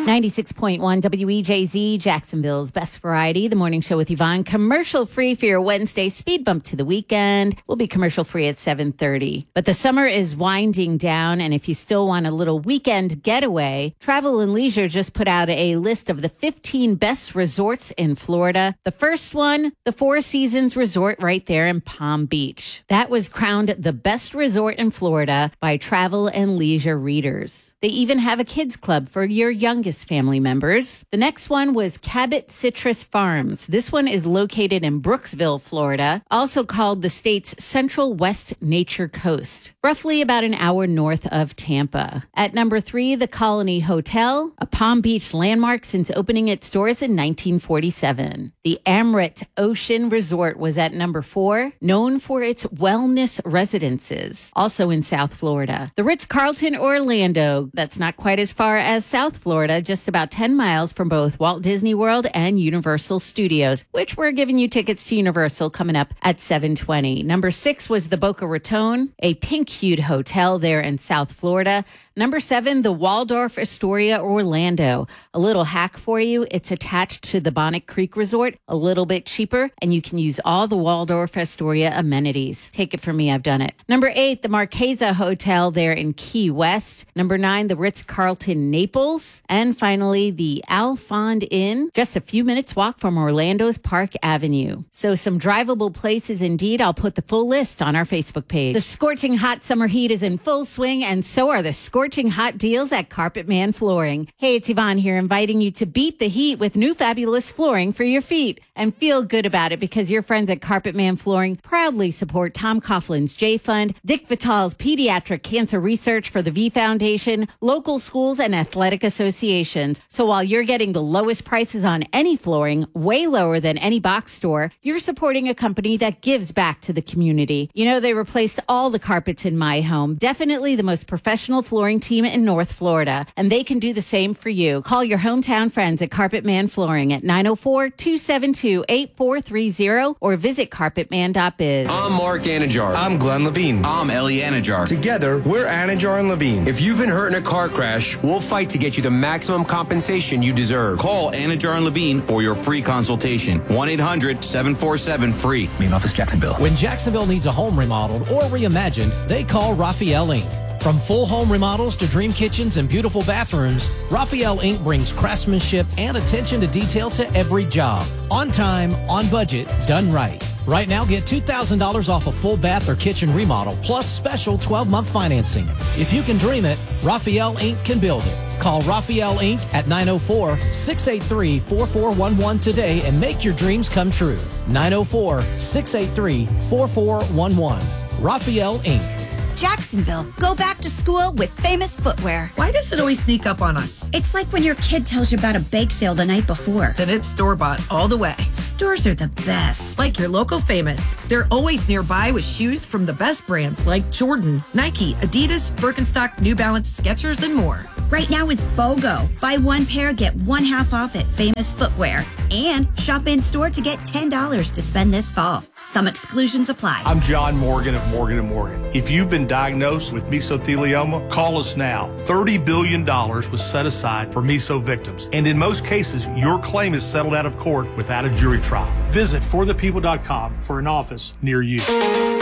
96.1 WEJZ, Jacksonville's best variety. The morning show with Yvonne. Commercial free for your Wednesday speed bump to the weekend. We'll be commercial free at 7:30. But the summer is winding down, and if you still want a little weekend getaway, Travel and Leisure just put out a list of the 15 best resorts in Florida. The first one, the Four Seasons Resort right there in Palm Beach. That was crowned the best resort in Florida by Travel and Leisure readers. They even have a kids club for your youngest family members. The next one was Cabot Citrus Farms. This one is located in Brooksville, Florida, also called the state's Central West Nature Coast, roughly about an hour north of Tampa. At number 3, the Colony Hotel, a Palm Beach landmark since opening its doors in 1947. The Amrit Ocean Resort was at number 4, known for its wellness residences, also in South Florida. The Ritz-Carlton Orlando, that's not quite as far as South Florida, just about 10 miles from both Walt Disney World and Universal Studios, which we're giving you tickets to Universal coming up at 7:20. Number 6 was the Boca Raton, a pink-hued hotel there in South Florida. Number 7, the Waldorf Astoria Orlando. A little hack for you. It's attached to the Bonnet Creek Resort, a little bit cheaper, and you can use all the Waldorf Astoria amenities. Take it from me, I've done it. Number 8, the Marquesa Hotel there in Key West. Number 9, the Ritz-Carlton Naples. And finally, the Alfond Inn, just a few minutes walk from Orlando's Park Avenue. So some drivable places indeed. I'll put the full list on our Facebook page. The scorching hot summer heat is in full swing, and so are the scorching hot deals at Carpet Man Flooring. Hey, it's Yvonne here, inviting you to beat the heat with new fabulous flooring for your feet. And feel good about it because your friends at Carpet Man Flooring proudly support Tom Coughlin's J Fund, Dick Vitale's Pediatric Cancer Research for the V Foundation, local schools, and athletic associations. So while you're getting the lowest prices on any flooring, way lower than any box store, you're supporting a company that gives back to the community. You know, they replaced all the carpets in my home. Definitely the most professional flooring team in North Florida, and they can do the same for you. Call your hometown friends at Carpet Man Flooring at 904-272-8430 or visit carpetman.biz. I'm Mark Anajar. I'm Glenn Levine. I'm Ellie Anajar. Together, we're Anajar and Levine. If you've been hurt in a car crash, we'll fight to get you the maximum compensation you deserve. Call Anajar and Levine for your free consultation. 1-800-747-FREE. Main office, Jacksonville. When Jacksonville needs a home remodeled or reimagined, they call Raphael Inc. From full home remodels to dream kitchens and beautiful bathrooms, Raphael Inc. brings craftsmanship and attention to detail to every job. On time, on budget, done right. Right now, get $2,000 off a full bath or kitchen remodel, plus special 12-month financing. If you can dream it, Raphael Inc. can build it. Call Raphael Inc. at 904-683-4411 today and make your dreams come true. 904-683-4411. Raphael Inc. Jacksonville, go back to school with Famous Footwear. Why does it always sneak up on us? It's like when your kid tells you about a bake sale the night before. Then it's store-bought all the way. Stores are the best. Like your local Famous. They're always nearby with shoes from the best brands like Jordan, Nike, Adidas, Birkenstock, New Balance, Skechers, and more. Right now it's BOGO. Buy one pair, get one half off at Famous Footwear. And shop in store to get $10 to spend this fall. Some exclusions apply. I'm John Morgan of Morgan & Morgan. If you've been diagnosed with mesothelioma, call us now. $30 billion was set aside for meso victims. And in most cases, your claim is settled out of court without a jury trial. Visit forthepeople.com for an office near you.